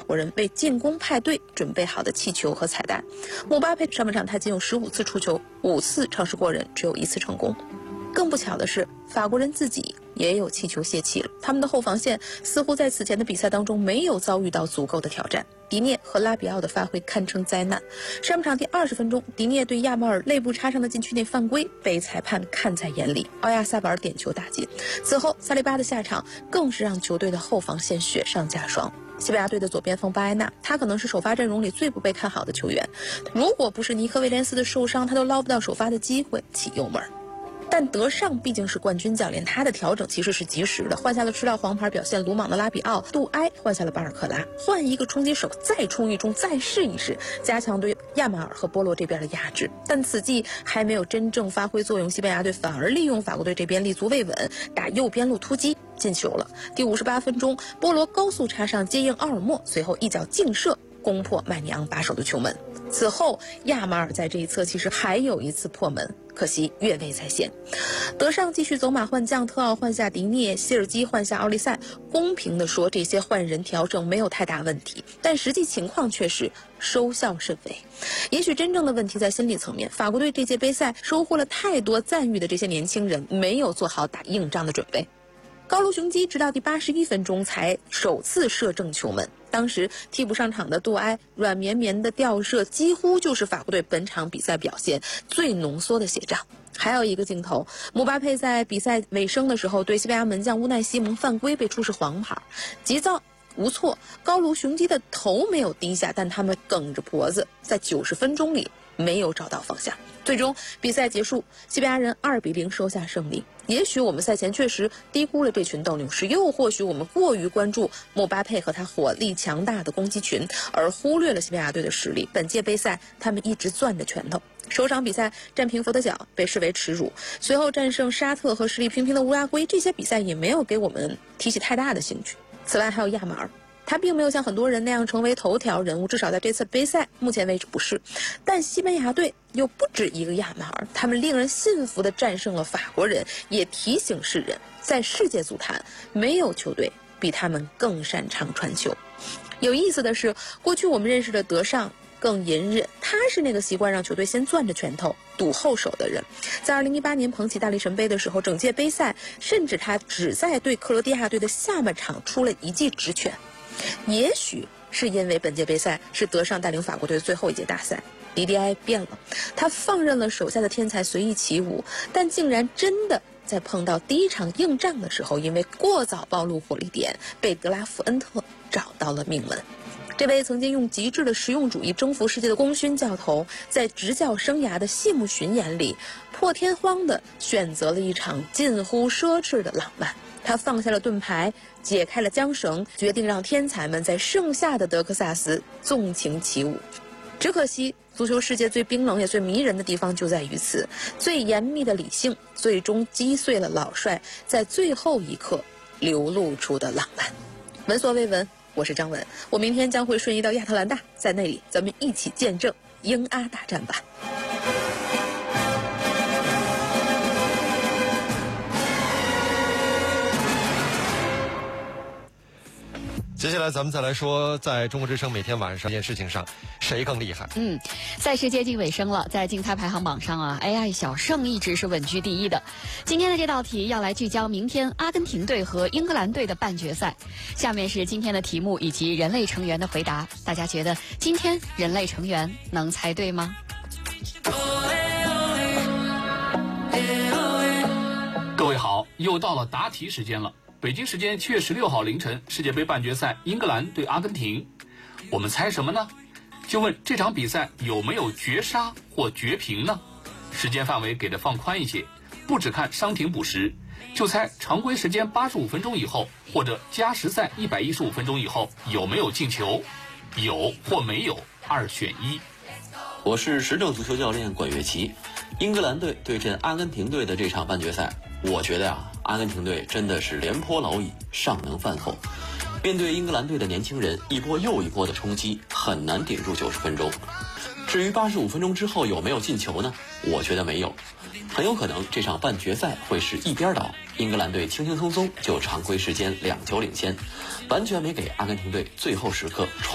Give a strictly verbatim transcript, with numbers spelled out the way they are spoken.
国人为进攻派对准备好的气球和彩蛋。姆巴佩上半场他仅有十五次出球，五次尝试过人，只有一次成功。更不巧的是，法国人自己也有气球泄气了，他们的后防线似乎在此前的比赛当中没有遭遇到足够的挑战。迪涅和拉比奥的发挥堪称灾难。上半场第二十分钟，迪涅对亚马尔肋部插上的禁区内犯规，被裁判看在眼里，奥亚萨巴尔点球打进。此后，萨利巴的下场更是让球队的后防线雪上加霜。西班牙队的左边锋巴埃纳，他可能是首发阵容里最不被看好的球员。如果不是尼科威廉斯的受伤，他都捞不到首发的机会，起油门。但德尚毕竟是冠军教练，他的调整其实是及时的，换下了吃到黄牌表现鲁莽的拉比奥，杜埃换下了巴尔克拉，换一个冲击手，再冲一冲，再试一试，加强对亚马尔和波罗这边的压制。但此计还没有真正发挥作用，西班牙队反而利用法国队这边立足未稳，打右边路突击进球了。第五十八分钟，波罗高速插上接应奥尔莫，随后一脚劲射攻破麦尼昂把守的球门。此后亚马尔在这一侧其实还有一次破门，可惜越位在先。德尚继续走马换将，特奥换下迪涅，希尔基换下奥利塞。公平地说，这些换人调整没有太大问题，但实际情况却是收效甚微。也许真正的问题在心理层面，法国队这届杯赛收获了太多赞誉的这些年轻人没有做好打硬仗的准备。高卢雄鸡直到第八十一分钟才首次射正球门，当时替补上场的杜埃软绵绵的吊射几乎就是法国队本场比赛表现最浓缩的写照。还有一个镜头，姆巴佩在比赛尾声的时候对西班牙门将乌奈西蒙犯规被出示黄牌，急躁无措，高卢雄鸡的头没有低下，但他们梗着脖子，在九十分钟里没有找到方向。最终比赛结束，西班牙人二比零收下胜利。也许我们赛前确实低估了这群斗牛士，又或许我们过于关注姆巴佩和他火力强大的攻击群，而忽略了西班牙队的实力。本届杯赛他们一直攥着拳头，首场比赛战平佛得角被视为耻辱，随后战胜沙特和实力平平的乌拉圭，这些比赛也没有给我们提起太大的兴趣。此外还有亚马尔，他并没有像很多人那样成为头条人物，至少在这次杯赛目前为止不是。但西班牙队又不止一个亚马尔，他们令人信服地战胜了法国人，也提醒世人，在世界足坛没有球队比他们更擅长传球。有意思的是，过去我们认识的德尚更隐忍，他是那个习惯让球队先攥着拳头赌后手的人。在二零一八年捧起大力神杯的时候，整届杯赛甚至他只在对克罗地亚队的下半场出了一记直拳。也许是因为本届杯赛是德尚带领法国队最后一届大赛，迪迪埃变了，他放任了手下的天才随意起舞，但竟然真的在碰到第一场硬仗的时候，因为过早暴露火力点，被德拉福恩特找到了命门。这位曾经用极致的实用主义征服世界的功勋教头，在执教生涯的谢幕巡演里，破天荒地选择了一场近乎奢侈的浪漫。他放下了盾牌，解开了缰绳，决定让天才们在盛夏的德克萨斯纵情起舞。只可惜，足球世界最冰冷也最迷人的地方就在于此，最严密的理性最终击碎了老帅在最后一刻流露出的浪漫。闻所未闻，我是张文，我明天将会瞬移到亚特兰大，在那里咱们一起见证英阿大战吧。 接下来咱们再来说，在中国之声每天晚上这件事情上，谁更厉害？ 嗯，赛事接近尾声了，在竞猜排行榜上啊 ，A I 小胜一直是稳居第一的。今天的这道题要来聚焦明天阿根廷队和英格兰队的半决赛。下面是今天的题目以及人类成员的回答，大家觉得今天人类成员能猜对吗？ 各位好，又到了答题时间了。北京时间七月十六号凌晨，世界杯半决赛，英格兰对阿根廷，我们猜什么呢？就问这场比赛有没有绝杀或绝平呢？时间范围给的放宽一些，不只看伤停补时，就猜常规时间八十五分钟以后或者加时赛一百一十五分钟以后有没有进球，有或没有，二选一。 我是时政足球教练管乐琪。英格兰队对阵阿根廷队的这场半决赛，我觉得啊，阿根廷队真的是廉颇老矣，尚能饭后。面对英格兰队的年轻人一波又一波的冲击，很难顶住九十分钟。至于八十五分钟之后有没有进球呢？我觉得没有，很有可能这场半决赛会是一边倒，英格兰队轻轻松松就常规时间两球领先，完全没给阿根廷队最后时刻创